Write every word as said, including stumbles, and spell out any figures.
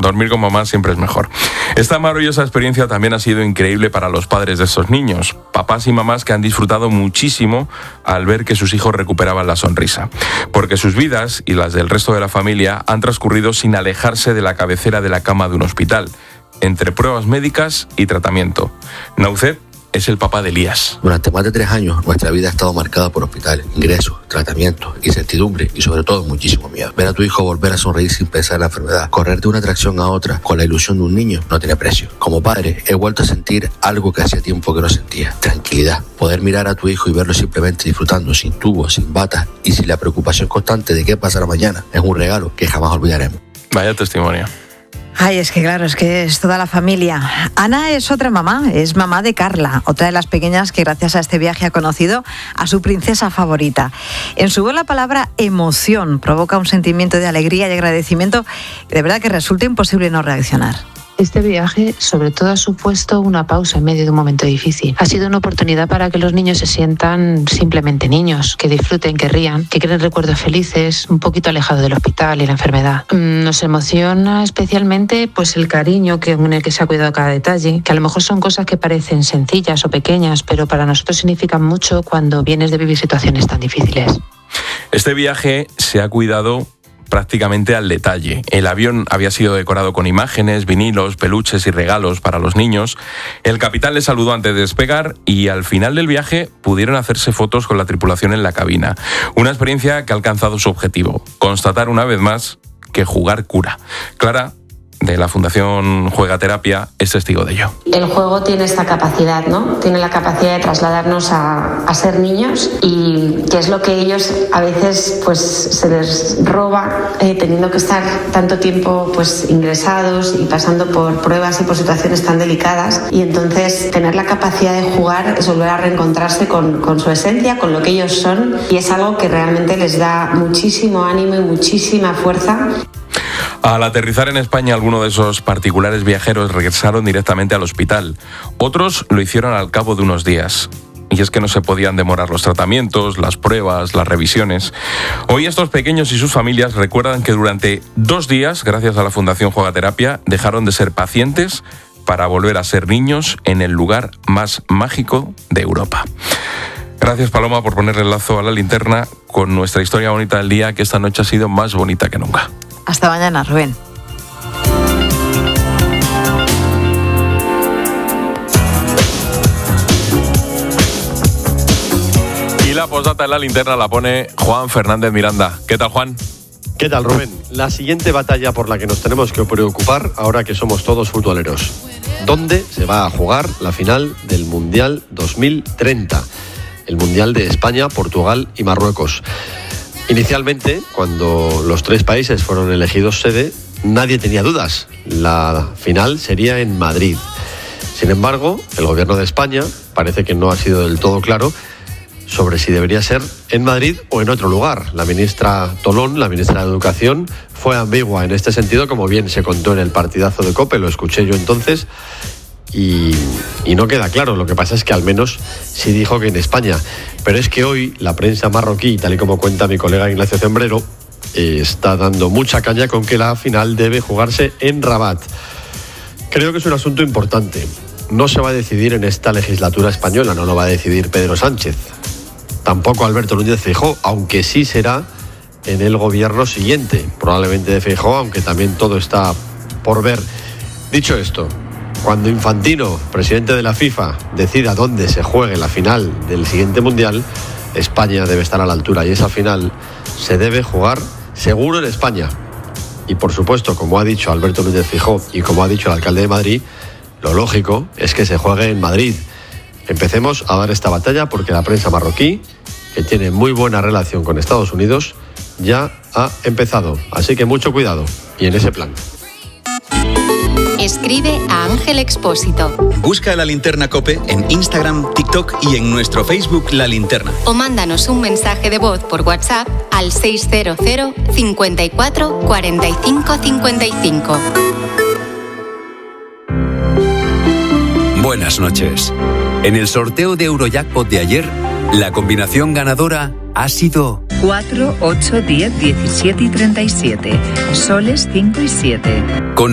dormir con mamá siempre es mejor. Esta maravillosa experiencia también ha sido increíble para los padres de estos niños, papás y mamás que han disfrutado muchísimo al ver que sus hijos recuperaban la sonrisa, porque sus vidas y las del resto de la familia han transcurrido sin alejarse de la cabecera de la cama de un hospital, entre pruebas médicas y tratamiento. Naucet es el papá de Elías. Durante más de tres años, nuestra vida ha estado marcada por hospitales, ingresos, tratamientos, incertidumbre y sobre todo muchísimo miedo. Ver a tu hijo volver a sonreír sin pensar en la enfermedad, correr de una atracción a otra con la ilusión de un niño, no tiene precio. Como padre, he vuelto a sentir algo que hacía tiempo que no sentía: tranquilidad. Poder mirar a tu hijo y verlo simplemente disfrutando, sin tubos, sin batas y sin la preocupación constante de qué pasará mañana, es un regalo que jamás olvidaremos. Vaya testimonio. Ay, es que claro, es que es toda la familia. Ana es otra mamá, es mamá de Carla, otra de las pequeñas que gracias a este viaje ha conocido a su princesa favorita. En su voz la palabra emoción provoca un sentimiento de alegría y agradecimiento, de verdad que resulta imposible no reaccionar. Este viaje, sobre todo, ha supuesto una pausa en medio de un momento difícil. Ha sido una oportunidad para que los niños se sientan simplemente niños, que disfruten, que rían, que creen recuerdos felices, un poquito alejados del hospital y la enfermedad. Nos emociona especialmente pues el cariño que, en el que se ha cuidado cada detalle, que a lo mejor son cosas que parecen sencillas o pequeñas, pero para nosotros significan mucho cuando vienes de vivir situaciones tan difíciles. Este viaje se ha cuidado prácticamente al detalle. El avión había sido decorado con imágenes, vinilos, peluches y regalos para los niños. El capitán les saludó antes de despegar y al final del viaje pudieron hacerse fotos con la tripulación en la cabina. Una experiencia que ha alcanzado su objetivo: constatar una vez más que jugar cura. Clara, de la Fundación Juegaterapia, es testigo de ello. El juego tiene esta capacidad, ¿no? Tiene la capacidad de trasladarnos a, a ser niños, y que es lo que ellos a veces pues se les roba, eh, teniendo que estar tanto tiempo pues ingresados y pasando por pruebas y por situaciones tan delicadas. Y entonces tener la capacidad de jugar es volver a reencontrarse con, con su esencia, con lo que ellos son, y es algo que realmente les da muchísimo ánimo y muchísima fuerza. Al aterrizar en España, algunos de esos particulares viajeros regresaron directamente al hospital. Otros lo hicieron al cabo de unos días. Y es que no se podían demorar los tratamientos, las pruebas, las revisiones. Hoy estos pequeños y sus familias recuerdan que durante dos días, gracias a la Fundación Juegaterapia, dejaron de ser pacientes para volver a ser niños en el lugar más mágico de Europa. Gracias, Paloma, por ponerle el lazo a la linterna con nuestra historia bonita del día, que esta noche ha sido más bonita que nunca. Hasta mañana, Rubén. Y la postdata de la linterna la pone Juan Fernández Miranda. ¿Qué tal, Juan? ¿Qué tal, Rubén? La siguiente batalla por la que nos tenemos que preocupar ahora que somos todos futboleros. ¿Dónde se va a jugar la final del Mundial dos mil treinta? El Mundial de España, Portugal y Marruecos. Inicialmente, cuando los tres países fueron elegidos sede, nadie tenía dudas. La final sería en Madrid. Sin embargo, el gobierno de España parece que no ha sido del todo claro sobre si debería ser en Madrid o en otro lugar. La ministra Tolón, la ministra de Educación, fue ambigua en este sentido, como bien se contó en el partidazo de COPE, lo escuché yo entonces, y, y no queda claro. Lo que pasa es que al menos sí dijo que en España. Pero es que hoy la prensa marroquí, tal y como cuenta mi colega Ignacio Zembrero, eh, está dando mucha caña con que la final debe jugarse en Rabat. Creo que es un asunto importante. No se va a decidir en esta legislatura española, no lo va a decidir Pedro Sánchez. Tampoco Alberto Núñez Feijóo, aunque sí será en el gobierno siguiente, probablemente de Feijóo, aunque también todo está por ver. Dicho esto, cuando Infantino, presidente de la FIFA, decida dónde se juegue la final del siguiente Mundial, España debe estar a la altura, y esa final se debe jugar seguro en España. Y por supuesto, como ha dicho Alberto Núñez Feijóo y como ha dicho el alcalde de Madrid, lo lógico es que se juegue en Madrid. Empecemos a dar esta batalla porque la prensa marroquí, que tiene muy buena relación con Estados Unidos, ya ha empezado. Así que mucho cuidado y en ese plan. Escribe a Ángel Expósito. Busca La Linterna COPE en Instagram, TikTok y en nuestro Facebook La Linterna. O mándanos un mensaje de voz por WhatsApp al seis cero cero, cincuenta y cuatro, cuarenta y cinco, cincuenta y cinco. Buenas noches. En el sorteo de Eurojackpot de ayer, la combinación ganadora ha sido cuatro, ocho, diez, diecisiete y treinta y siete. Soles cinco y siete. Con